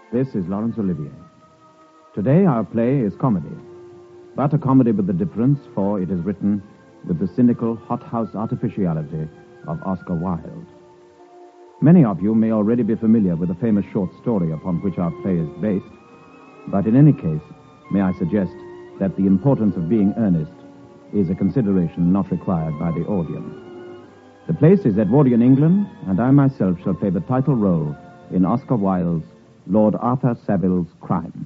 This is Laurence Olivier. Today our play is comedy, but a comedy with the difference, for it is written with the cynical, hothouse artificiality of Oscar Wilde. Many of you may already be familiar with the famous short story upon which our play is based, but in any case, may I suggest that the importance of being earnest is a consideration not required by the audience. The place is Edwardian England, and I myself shall play the title role in Oscar Wilde's Lord Arthur Saville's Crime.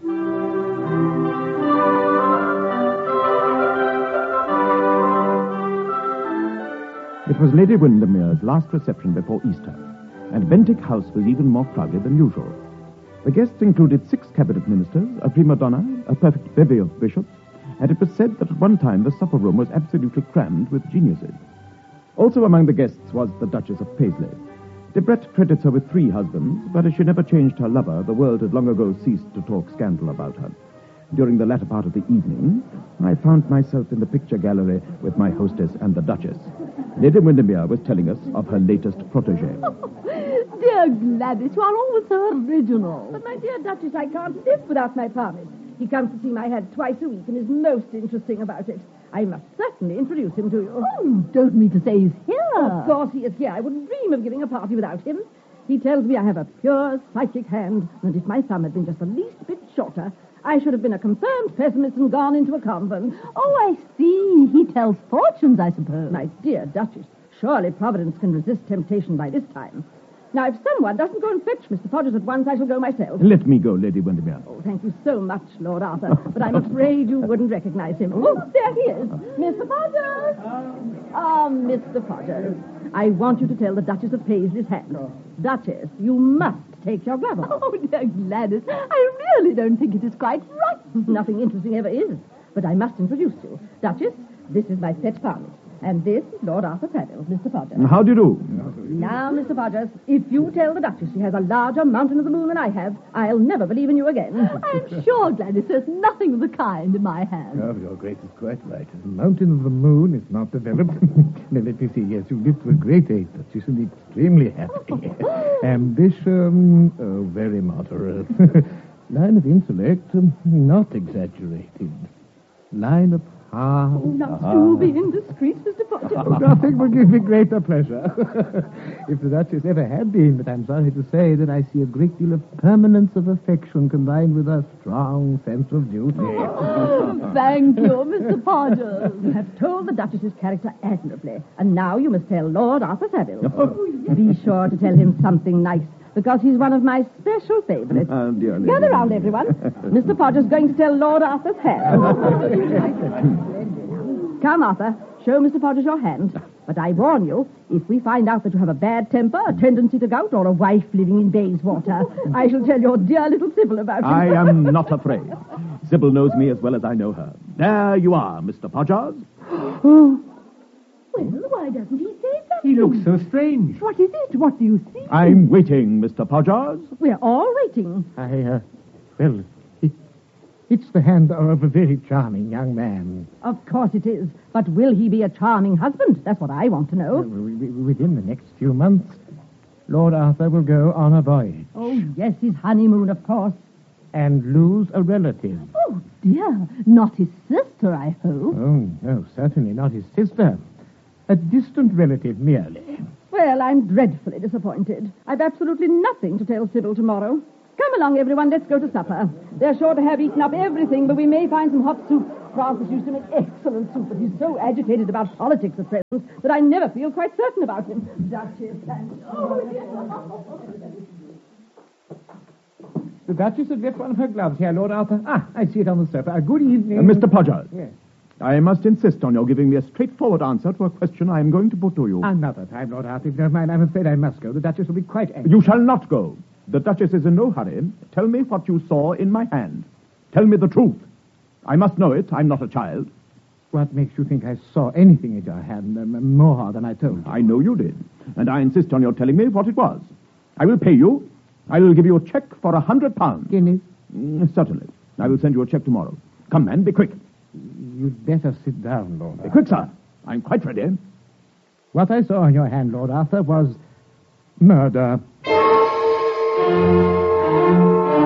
It was Lady Windermere's last reception before Easter, and Bentinck House was even more crowded than usual. The guests included 6 cabinet ministers, a prima donna, a perfect bevy of bishops, and it was said that at one time the supper room was absolutely crammed with geniuses. Also among the guests was the Duchess of Paisley. Debrett credits her with 3 husbands, but as she never changed her lover, the world had long ago ceased to talk scandal about her. During the latter part of the evening, I found myself in the picture gallery with my hostess and the Duchess. Lady Windermere was telling us of her latest protégé. Dear Gladys, you are always so original. But, my dear Duchess, I can't live without my Parmit. He comes to see my head twice a week and is most interesting about it. I must certainly introduce him to you. Oh, you don't mean to say he's here. Of course he is here. I wouldn't dream of giving a party without him. He tells me I have a pure psychic hand, and if my thumb had been just the least bit shorter, I should have been a confirmed pessimist and gone into a convent. Oh, I see. He tells fortunes, I suppose. My dear Duchess, surely Providence can resist temptation by this time. Now, if someone doesn't go and fetch Mr. Podgers at once, I shall go myself. Let me go, Lady Windermere. Oh, thank you so much, Lord Arthur, but I'm afraid you wouldn't recognize him. Oh, there he is. Mr. Podgers! Mr. Podgers, I want you to tell the Duchess of Paisley's hand. Duchess, you must take your glove off. Oh, dear Gladys, I really don't think it is quite right. Nothing interesting ever is, but I must introduce you. Duchess, this is my pet Parmit. And this is Lord Arthur Saville, Mr. Podgers. How do you do? Now, Mr. Podgers, if you tell the Duchess she has a larger mountain of the moon than I have, I'll never believe in you again. I'm sure, Gladys, there's nothing of the kind in my hand. Oh, your Grace is quite right. The mountain of the moon is not developed. Now, let me see. Yes, you lived to a great age, Duchess, and extremely happy. Ambition, very moderate. Line of intellect, not exaggerated. Line of heart. Oh, not to be indiscreet, Mr. Podgers. Oh, nothing will give me greater pleasure. If the Duchess ever had been, but I'm sorry to say that I see a great deal of permanence of affection combined with a strong sense of duty. Thank you, Mr. Podgers. You have told the Duchess's character admirably, and now you must tell Lord Arthur Saville. Be sure to tell him something nice, because he's one of my special favorites. Dear Lady. Gather round, everyone. Mr. Podgers is going to tell Lord Arthur's hand. Come, Arthur. Show Mr. Podgers your hand. But I warn you, if we find out that you have a bad temper, a tendency to gout, or a wife living in Bayswater, I shall tell your dear little Sybil about it. I am not afraid. Sybil knows me as well as I know her. There you are, Mr. Podgers. Well, why doesn't he say something? He looks so strange. What is it? What do you see? I'm waiting, Mr. Podgers. We're all waiting. Well, it's the hand of a very charming young man. Of course it is. But will he be a charming husband? That's what I want to know. Within the next few months, Lord Arthur will go on a voyage. Oh, yes, his honeymoon, of course. And lose a relative. Oh, dear. Not his sister, I hope. Oh, no, certainly not his sister. A distant relative merely. Well, I'm dreadfully disappointed. I've absolutely nothing to tell Sybil tomorrow. Come along, everyone. Let's go to supper. They're sure to have eaten up everything, but we may find some hot soup. Francis used to make excellent soup, but he's so agitated about politics at present that I never feel quite certain about him. Duchess, The Duchess had left one of her gloves here, Lord Arthur. I see it on the sofa. Good evening. Mr. Podgers. Yes. I must insist on your giving me a straightforward answer to a question I am going to put to you. Another time, Lord Arthur, if you don't mind. I'm afraid I must go. The Duchess will be quite angry. You shall not go. The Duchess is in no hurry. Tell me what you saw in my hand. Tell me the truth. I must know it. I'm not a child. What makes you think I saw anything in your hand more than I told you? I know you did. And I insist on your telling me what it was. I will pay you. I will give you a check for £100. Guineas? Certainly. I will send you a check tomorrow. Come, man, be quick. You'd better sit down, Lord Arthur. Be quick, sir. I'm quite ready. What I saw in your hand, Lord Arthur, was murder.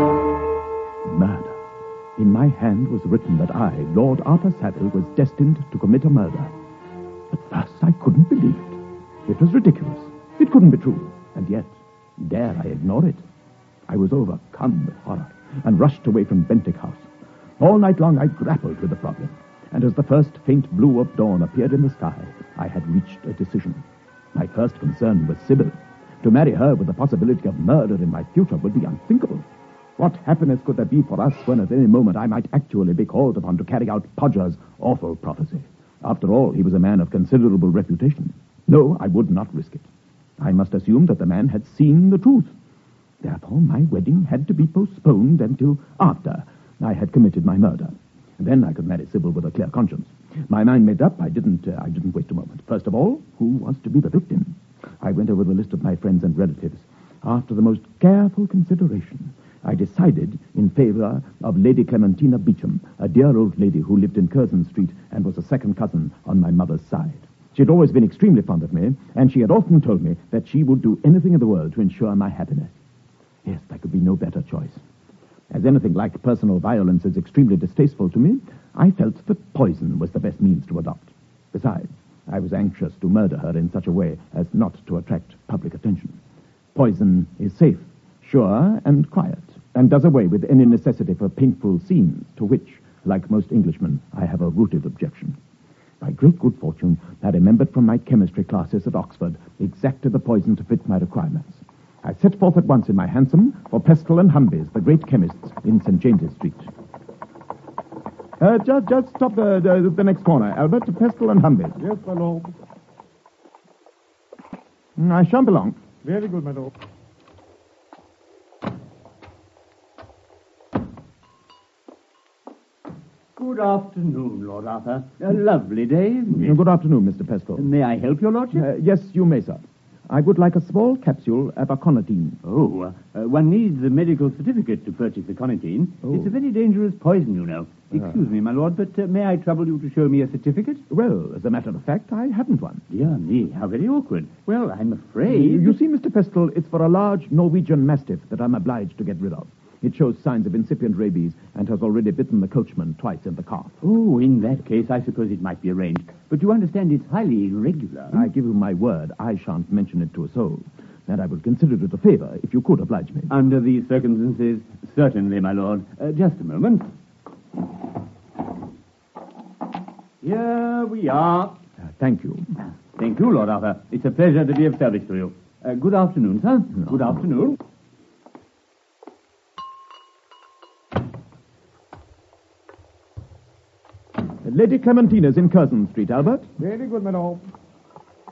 hand was written that I, Lord Arthur Savile, was destined to commit a murder. At first, I couldn't believe it. It was ridiculous. It couldn't be true. And yet, dare I ignore it? I was overcome with horror and rushed away from Bentinck House. All night long, I grappled with the problem. And as the first faint blue of dawn appeared in the sky, I had reached a decision. My first concern was Sybil. To marry her with the possibility of murder in my future would be unthinkable. What happiness could there be for us when at any moment I might actually be called upon to carry out Podger's awful prophecy? After all, he was a man of considerable reputation. No, I would not risk it. I must assume that the man had seen the truth. Therefore, my wedding had to be postponed until after I had committed my murder. Then I could marry Sybil with a clear conscience. My mind made up, I didn't wait a moment. First of all, who was to be the victim? I went over the list of my friends and relatives. After the most careful consideration, I decided in favor of Lady Clementina Beauchamp, a dear old lady who lived in Curzon Street and was a second cousin on my mother's side. She had always been extremely fond of me, and she had often told me that she would do anything in the world to ensure my happiness. Yes, there could be no better choice. As anything like personal violence is extremely distasteful to me, I felt that poison was the best means to adopt. Besides, I was anxious to murder her in such a way as not to attract public attention. Poison is safe, sure, and quiet, and does away with any necessity for painful scenes, to which, like most Englishmen, I have a rooted objection. By great good fortune, I remembered from my chemistry classes at Oxford exactly the poison to fit my requirements. I set forth at once in my hansom for Pestle and Humby's, the great chemists in St. James's Street. Just stop the next corner, Albert. Pestle and Humby's. Yes, my lord. I shan't be long. Very good, my lord. Good afternoon, Lord Arthur. A lovely day, isn't it? Good afternoon, Mr. Pestle. May I help your lordship? Yes, you may, sir. I would like a small capsule of aconitine. One needs a medical certificate to purchase aconitine. Oh. It's a very dangerous poison, you know. Excuse me, my lord, but may I trouble you to show me a certificate? Well, as a matter of fact, I haven't one. Dear me, how very awkward. Well, I'm afraid... You see, Mr. Pestle, it's for a large Norwegian Mastiff that I'm obliged to get rid of. It shows signs of incipient rabies and has already bitten the coachman twice in the calf. Oh, in that case, I suppose it might be arranged. But you understand it's highly irregular. I give you my word, I shan't mention it to a soul. And I would consider it a favor if you could oblige me. Under these circumstances, certainly, my lord. Just a moment. Here we are. Thank you. Thank you, Lord Arthur. It's a pleasure to be of service to you. Good afternoon, sir. Good afternoon. Lady Clementina's in Curzon Street, Albert. Very good, my lord.